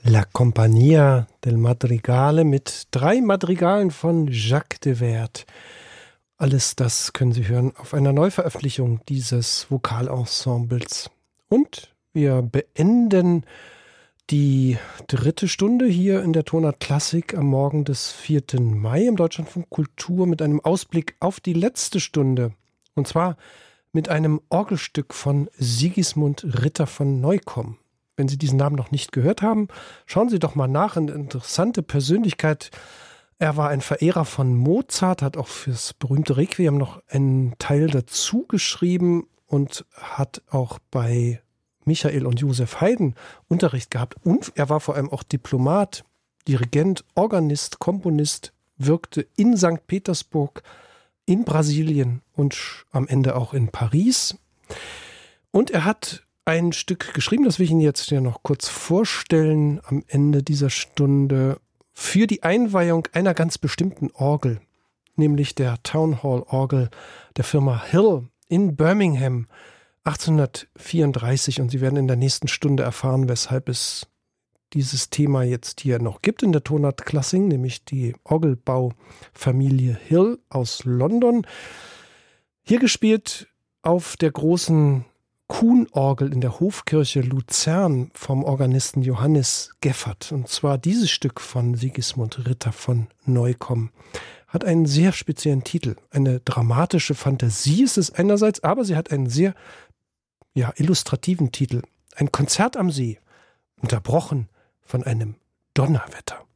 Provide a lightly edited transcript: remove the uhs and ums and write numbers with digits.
La Compagnia del Madrigale mit 3 Madrigalen von Jacques de Werd. Alles das können Sie hören auf einer Neuveröffentlichung dieses Vokalensembles. Und wir beenden die 3. Stunde hier in der Tonart Klassik am Morgen des 4. Mai im Deutschlandfunk Kultur mit einem Ausblick auf die letzte Stunde. Und zwar mit einem Orgelstück von Sigismund Ritter von Neukomm. Wenn Sie diesen Namen noch nicht gehört haben, schauen Sie doch mal nach. Eine interessante Persönlichkeit. Er war ein Verehrer von Mozart, hat auch fürs berühmte Requiem noch einen Teil dazu geschrieben und hat auch bei Michael und Joseph Haydn Unterricht gehabt. Und er war vor allem auch Diplomat, Dirigent, Organist, Komponist, wirkte in St. Petersburg, in Brasilien und am Ende auch in Paris. Und er hat ein Stück geschrieben, das will ich Ihnen jetzt ja noch kurz vorstellen, am Ende dieser Stunde, für die Einweihung einer ganz bestimmten Orgel, nämlich der Town Hall Orgel der Firma Hill in Birmingham 1834. Und Sie werden in der nächsten Stunde erfahren, weshalb es dieses Thema jetzt hier noch gibt in der Tonart Klassik, nämlich die Orgelbaufamilie Hill aus London. Hier gespielt auf der großen Kuhnorgel in der Hofkirche Luzern vom Organisten Johannes Geffert. Und zwar dieses Stück von Sigismund Ritter von Neukomm hat einen sehr speziellen Titel. Eine dramatische Fantasie ist es einerseits, aber sie hat einen sehr illustrativen Titel. Ein Konzert am See, unterbrochen von einem Donnerwetter.